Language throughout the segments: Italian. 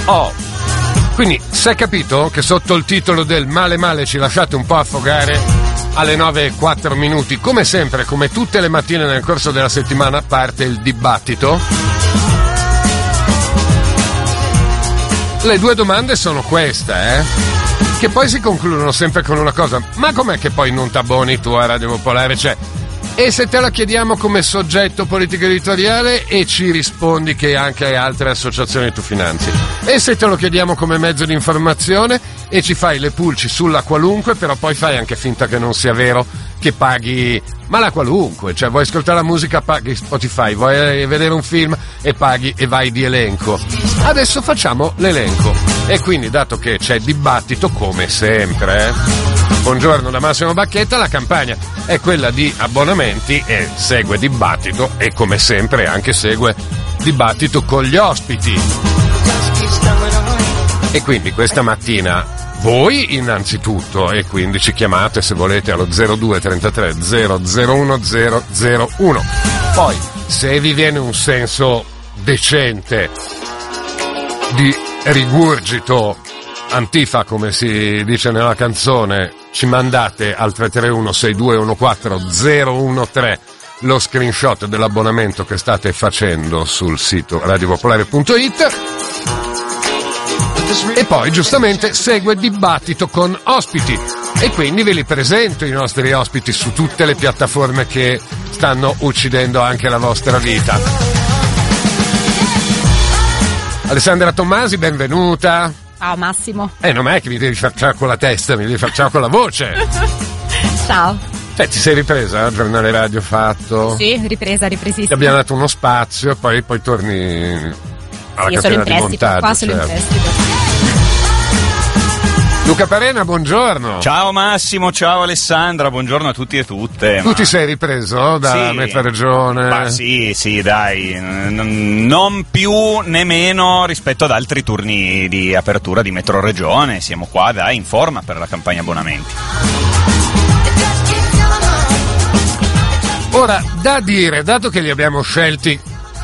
Oh, quindi si è capito che sotto il titolo del male ci lasciate un po' affogare alle 9:04, come sempre, come tutte le mattine nel corso della settimana, parte il dibattito. Le due domande sono queste, che poi si concludono sempre con una cosa: ma com'è che poi non t'abboni tu a Radio Popolare? Cioè, e se te la chiediamo come soggetto politico editoriale e ci rispondi che anche altre associazioni tu finanzi? E se te lo chiediamo come mezzo di informazione e ci fai le pulci sulla qualunque, però poi fai anche finta che non sia vero, che paghi, ma la qualunque, cioè vuoi ascoltare la musica, paghi Spotify, vuoi vedere un film e paghi e vai di elenco. Adesso facciamo l'elenco e quindi, dato che c'è dibattito come sempre, buongiorno da Massimo Bacchetta, la campagna è quella di abbonamenti e segue dibattito e come sempre anche segue dibattito con gli ospiti. E quindi questa mattina voi innanzitutto, e quindi ci chiamate se volete allo 02 33 001 001. Poi se vi viene un senso decente di rigurgito antifa, come si dice nella canzone, ci mandate al 331 6214 013 lo screenshot dell'abbonamento che state facendo sul sito radiopopolare.it. E poi giustamente segue dibattito con ospiti e quindi ve li presento i nostri ospiti su tutte le piattaforme che stanno uccidendo anche la vostra vita. Alessandra Tommasi, benvenuta. Ciao Massimo. Non è che mi devi far ciao con la testa, mi devi far ciao con la voce. Ciao. Ti sei ripresa? Giornale radio fatto? Sì, ripresissima. Ti abbiamo dato uno spazio, poi torni alla io sono in prestito, montaggio, qua sono in prestito. Luca Parena, buongiorno. Ciao Massimo, ciao Alessandra, buongiorno a tutti e tutte. Tu ti sei ripreso da Mezzaregione? Ma sì, dai, non più né meno rispetto ad altri turni di apertura di Metro Regione. Siamo qua in forma per la campagna abbonamenti. Ora, da dire, dato che li abbiamo scelti,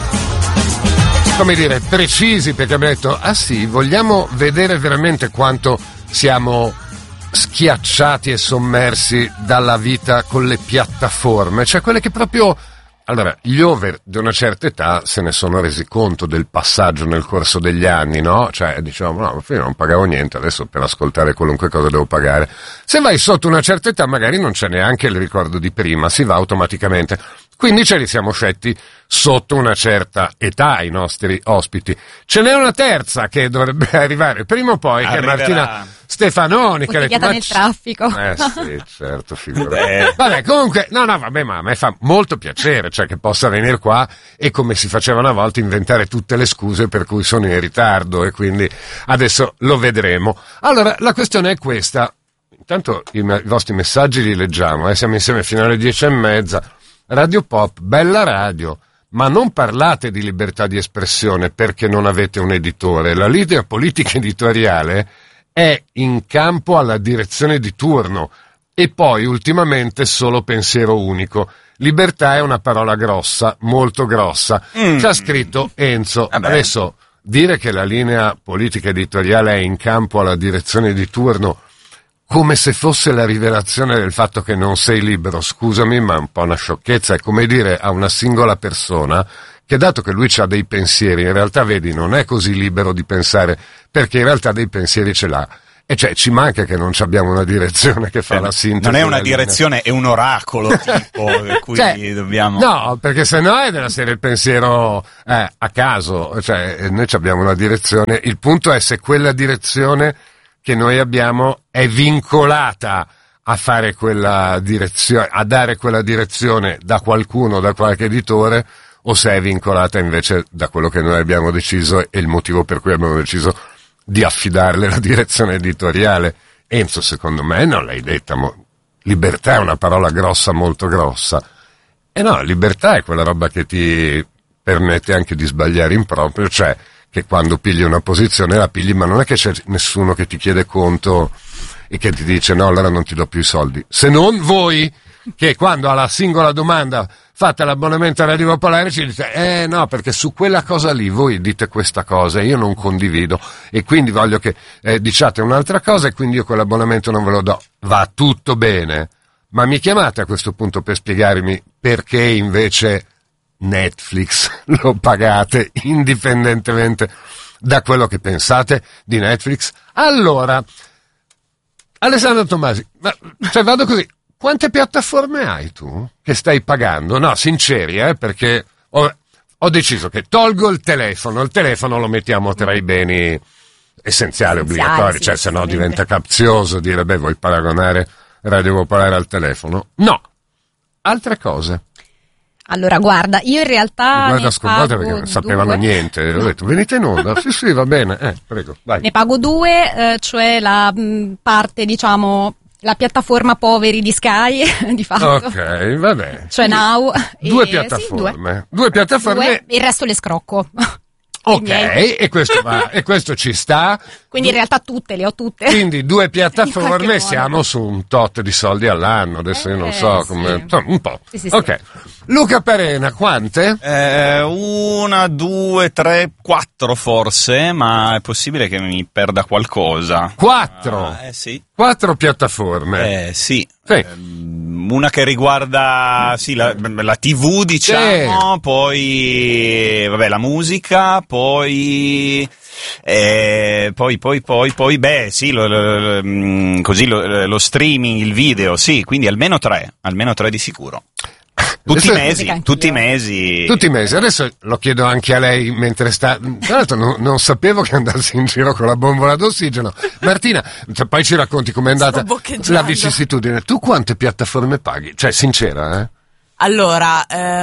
come dire, precisi, perché abbiamo detto, vogliamo vedere veramente quanto siamo schiacciati e sommersi dalla vita con le piattaforme, cioè quelle che proprio... Allora, gli over di una certa età se ne sono resi conto del passaggio nel corso degli anni, no? Cioè, dicevamo, no, prima non pagavo niente, adesso per ascoltare qualunque cosa devo pagare. Se vai sotto una certa età magari non c'è neanche il ricordo di prima, si va automaticamente. Quindi ce li siamo scelti sotto una certa età i nostri ospiti. Ce n'è una terza che dovrebbe arrivare prima o poi, che è Martina Stefanoni. Bottigliata nel traffico. Sì, certo, figurati. Vabbè, comunque, vabbè, ma a me fa molto piacere, cioè che possa venire qua e, come si faceva una volta, inventare tutte le scuse per cui sono in ritardo, e quindi adesso lo vedremo. Allora, la questione è questa. Intanto i vostri messaggi li leggiamo, siamo insieme fino alle 10:30. Radio Pop, bella radio, ma non parlate di libertà di espressione perché non avete un editore. La linea politica editoriale è in campo alla direzione di turno e poi ultimamente solo pensiero unico. Libertà è una parola grossa, molto grossa. Ci ha scritto Enzo. Adesso dire che la linea politica editoriale è in campo alla direzione di turno come se fosse la rivelazione del fatto che non sei libero, scusami, ma è un po' una sciocchezza. È come dire a una singola persona che, dato che lui ha dei pensieri, in realtà, vedi, non è così libero di pensare, perché in realtà dei pensieri ce l'ha. E cioè ci manca che non abbiamo una direzione che fa la sintesi. Non è una direzione, è un oracolo tipo per cui dobbiamo... No, perché sennò è della serie il pensiero a caso. Cioè noi abbiamo una direzione, il punto è se quella direzione che noi abbiamo è vincolata a fare quella direzione, a dare quella direzione da qualcuno, da qualche editore, o se è vincolata invece da quello che noi abbiamo deciso e il motivo per cui abbiamo deciso di affidarle la direzione editoriale. Enzo, secondo me non l'hai detta, libertà è una parola grossa, molto grossa. E no, libertà è quella roba che ti permette anche di sbagliare in proprio, cioè che quando pigli una posizione la pigli, ma non è che c'è nessuno che ti chiede conto e che ti dice no, allora non ti do più i soldi, se non voi, che quando alla singola domanda fate l'abbonamento a Radio Popolare, ci dite no, perché su quella cosa lì voi dite questa cosa, io non condivido e quindi voglio che diciate un'altra cosa e quindi io quell'abbonamento non ve lo do. Va tutto bene, ma mi chiamate a questo punto per spiegarmi perché invece Netflix lo pagate indipendentemente da quello che pensate di Netflix. Allora, Alessandro Tommasi, vado così, quante piattaforme hai tu che stai pagando? No, sinceri, perché ho deciso che tolgo il telefono lo mettiamo tra i beni essenziali, obbligatori, cioè se no diventa capzioso dire, vuoi paragonare Radio Popolare al telefono? No, altre cose. Allora, guarda, io in realtà guarda sconvolta perché non sapevano niente. Ho detto, venite in onda. Sì, va bene. Prego, vai. Ne pago 2, cioè la parte, diciamo, la piattaforma poveri di Sky, di fatto. Ok, va bene. Cioè Now. Due piattaforme. Sì, due piattaforme. Il resto le scrocco. Ok, e questo ci sta. Quindi in realtà le ho tutte. Quindi 2 piattaforme, siamo su un tot di soldi all'anno. Adesso io non so come. Insomma, un po'. Sì. Ok. Luca Perena, quante? 1, 2, 3, 4 forse, ma è possibile che mi perda qualcosa. 4? Sì. 4 piattaforme. Sì. Una che riguarda la TV, diciamo, poi la musica, poi lo streaming, il video, sì, quindi almeno 3 di sicuro. Tutti i mesi. Adesso lo chiedo anche a lei mentre sta. Tra l'altro non sapevo che andassi in giro con la bombola d'ossigeno. Martina, poi ci racconti com'è andata la vicissitudine. Tu quante piattaforme paghi? Cioè, sincera, Allora,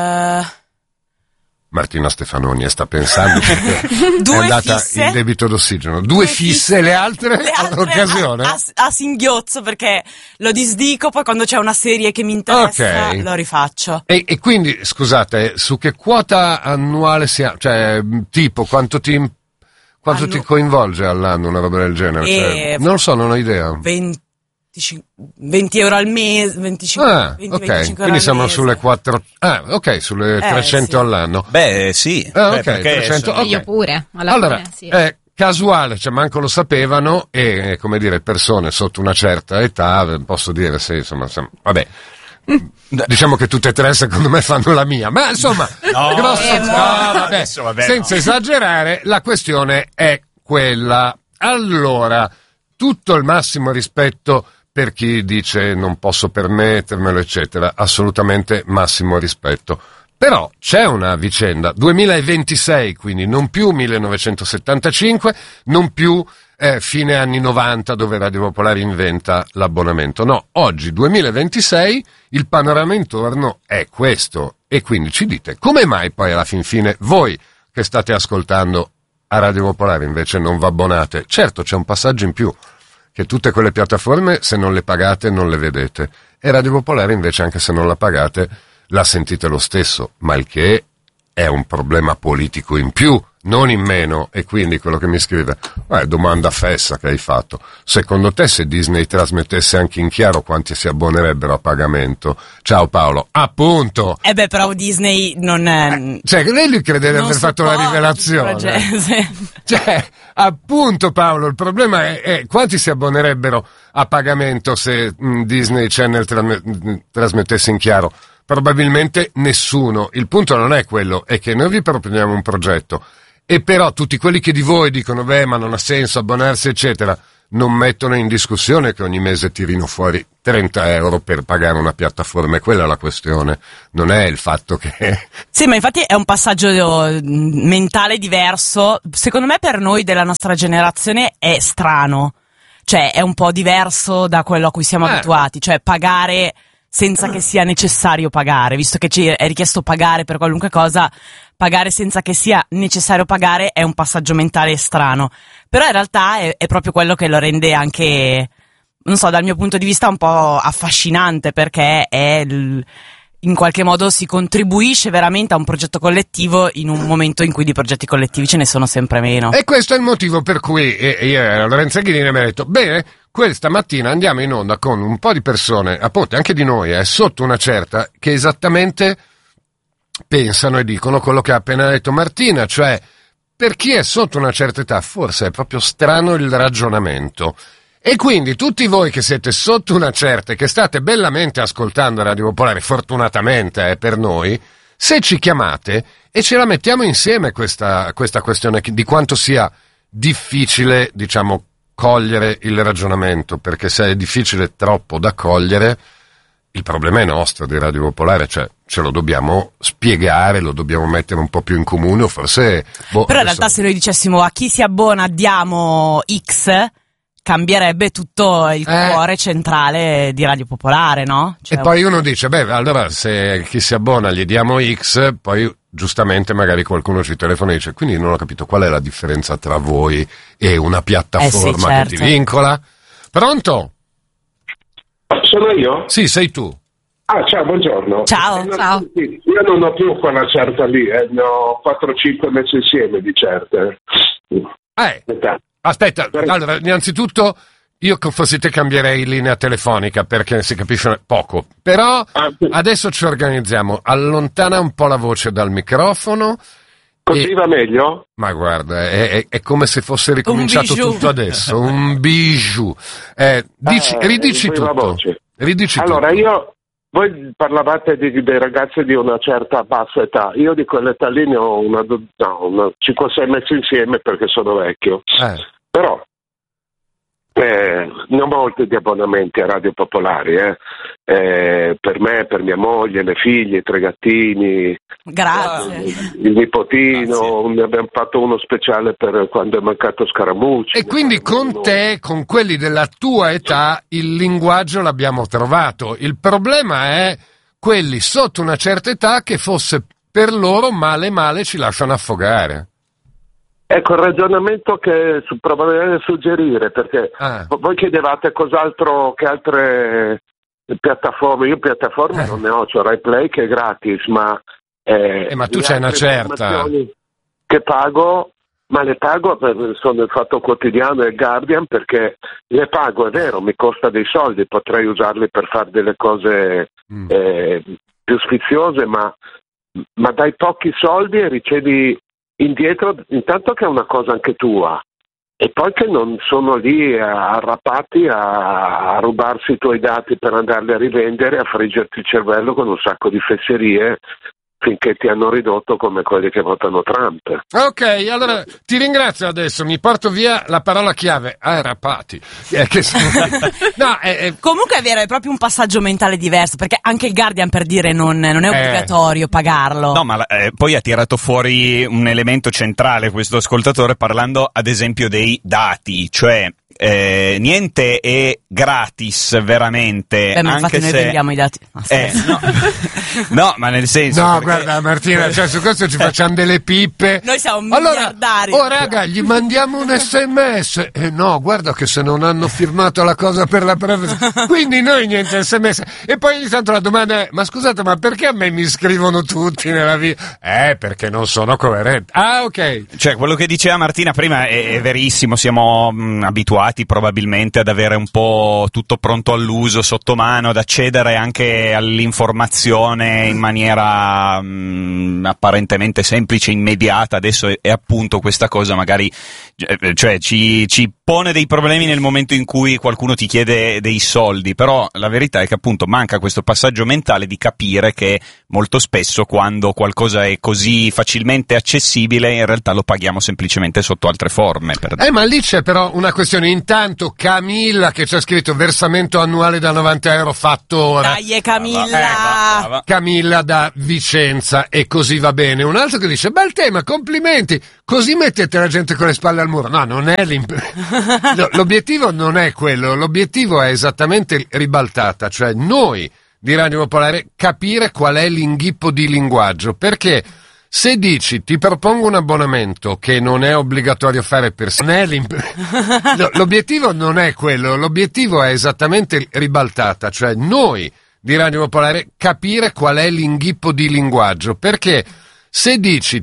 Martina Stefanoni sta pensando perché è andata fisse, in debito d'ossigeno. 2 fisse, le altre all'occasione? A singhiozzo, perché lo disdico, poi quando c'è una serie che mi interessa lo rifaccio. E quindi, scusate, su che quota annuale siamo? Cioè, tipo, quanto ti coinvolge all'anno una roba del genere? Cioè, non lo so, non ho idea. 20 euro al mese, 25 ok, quindi siamo sulle 4, sulle 300 sì. all'anno. Sì. Ok, perché 300, okay. Io pure, allora, fine, sì. Casuale, cioè manco lo sapevano e, come dire, persone sotto una certa età, posso dire, sì, insomma, vabbè. Diciamo che tutte e 3 secondo me fanno la mia, ma insomma, vabbè, senza esagerare, la questione è quella. Allora, tutto il massimo rispetto per chi dice non posso permettermelo, eccetera, assolutamente massimo rispetto. Però c'è una vicenda, 2026, quindi non più 1975, non più fine anni 90 dove Radio Popolare inventa l'abbonamento. No, oggi 2026 il panorama intorno è questo e quindi ci dite come mai poi alla fin fine voi che state ascoltando a Radio Popolare invece non vi abbonate. Certo c'è un passaggio in più, che tutte quelle piattaforme se non le pagate non le vedete e Radio Popolare invece anche se non la pagate la sentite lo stesso, ma il che è un problema politico in più, non in meno. E quindi quello che mi scrive, domanda fessa che hai fatto, secondo te se Disney trasmettesse anche in chiaro quanti si abbonerebbero a pagamento? Ciao Paolo, appunto. Però Disney non è... cioè lei lui crede di aver fatto la rivelazione. Cioè, appunto Paolo, il problema è quanti si abbonerebbero a pagamento se Disney Channel trasmettesse in chiaro. Probabilmente nessuno. Il punto non è quello, è che noi vi proponiamo un progetto e però tutti quelli che di voi dicono ma non ha senso abbonarsi eccetera non mettono in discussione che ogni mese tirino fuori 30 euro per pagare una piattaforma, e quella è la questione, non è il fatto che... Sì, ma infatti è un passaggio mentale diverso, secondo me per noi della nostra generazione è strano, cioè è un po' diverso da quello a cui siamo abituati, cioè pagare senza che sia necessario pagare, visto che ci è richiesto pagare per qualunque cosa, pagare senza che sia necessario pagare è un passaggio mentale strano, però in realtà è proprio quello che lo rende anche, non so, dal mio punto di vista un po' affascinante, perché in qualche modo si contribuisce veramente a un progetto collettivo in un momento in cui di progetti collettivi ce ne sono sempre meno. E questo è il motivo per cui Lorenzo Ghirini mi ha detto, bene, questa mattina andiamo in onda con un po' di persone, appunto anche di noi, sotto una certa, che esattamente pensano e dicono quello che ha appena detto Martina, cioè per chi è sotto una certa età forse è proprio strano il ragionamento. E quindi tutti voi che siete sotto una certa e che state bellamente ascoltando Radio Popolare, fortunatamente per noi, se ci chiamate e ce la mettiamo insieme questa questione di quanto sia difficile, diciamo, cogliere il ragionamento, perché se è difficile troppo da cogliere, il problema è nostro di Radio Popolare, cioè ce lo dobbiamo spiegare, lo dobbiamo mettere un po' più in comune, o forse... Però in realtà se noi dicessimo a chi si abbona diamo X, cambierebbe tutto il cuore centrale di Radio Popolare, no? Cioè, e poi uno dice, beh, allora se chi si abbona gli diamo X, poi giustamente magari qualcuno ci telefona e dice, quindi non ho capito qual è la differenza tra voi e una piattaforma sì, certo, che ti vincola. Pronto? Sono io? Sì, sei tu. Ah, ciao, buongiorno. Ciao. Ciao. Io non ho più quella certa lì, ne ho 4-5 messe insieme di certe. Aspetta, allora, innanzitutto io fossi te cambierei linea telefonica perché si capisce poco, però adesso ci organizziamo, allontana un po' la voce dal microfono. Così va meglio? Ma guarda, è come se fosse ricominciato tutto adesso, un bijou. Ridici tutto. Allora, voi parlavate dei ragazzi di una certa bassa età, io di quell'età lì ne ho una 5-6 messe insieme perché sono vecchio, però ne ho molti di abbonamenti a Radio Popolari, per me, per mia moglie, le figlie, i 3 gattini, grazie, il nipotino, ne abbiamo fatto uno speciale per quando è mancato Scaramucci. E quindi con te, con quelli della tua età, il linguaggio l'abbiamo trovato. Il problema è quelli sotto una certa età che fosse per loro male ci lasciano affogare. Ecco il ragionamento che proverei a suggerire, perché voi chiedevate cos'altro, che altre piattaforme. Io piattaforme non ne ho, c'ho Rai Play che è gratis, ma tu c'hai una certa che pago, ma le pago sono il Fatto Quotidiano e il Guardian, perché le pago, è vero, mi costa dei soldi, potrei usarli per fare delle cose più sfiziose, ma dai pochi soldi e ricevi indietro, intanto che è una cosa anche tua, e poi che non sono lì arrapati a rubarsi i tuoi dati per andarli a rivendere, a friggerti il cervello con un sacco di fesserie finché ti hanno ridotto come quelli che votano Trump. Ok, allora ti ringrazio adesso, mi porto via la parola chiave, arrapati. Comunque è vero, è proprio un passaggio mentale diverso, perché anche il Guardian, per dire, non è obbligatorio pagarlo. No, ma poi ha tirato fuori un elemento centrale questo ascoltatore, parlando ad esempio dei dati, cioè niente è gratis veramente. Ma anche infatti noi vendiamo i dati. No, ma nel senso, no, perché... guarda Martina, cioè su questo ci facciamo delle pippe. Noi siamo miliardari. Raga, gli mandiamo un SMS. No, guarda che se non hanno firmato la cosa per la privacy, quindi noi niente SMS. E poi ogni tanto la domanda è: ma scusate, ma perché a me mi scrivono tutti nella vita? Perché non sono coerente. Ok. Cioè, quello che diceva Martina prima è verissimo, siamo abituati probabilmente ad avere un po' tutto pronto all'uso, sotto mano, ad accedere anche all'informazione in maniera apparentemente semplice, immediata. Adesso è appunto questa cosa magari, cioè ci pone dei problemi nel momento in cui qualcuno ti chiede dei soldi, però la verità è che appunto manca questo passaggio mentale di capire che molto spesso quando qualcosa è così facilmente accessibile in realtà lo paghiamo semplicemente sotto altre forme. Ma lì c'è però una questione. Intanto Camilla che ci ha scritto versamento annuale da 90 euro fatto ora. Dai, Camilla! Brava. Camilla da Vicenza, e così va bene. Un altro che dice: bel tema, complimenti, così mettete la gente con le spalle al muro. No, non è l'obiettivo non è quello, l'obiettivo è esattamente ribaltata, cioè noi di Radio Popolare capire qual è l'inghippo di linguaggio, perché se dici ti propongo un abbonamento che non è obbligatorio fare per l'obiettivo non è quello, l'obiettivo è esattamente ribaltata, cioè noi di Radio Popolare capire qual è l'inghippo di linguaggio, perché se dici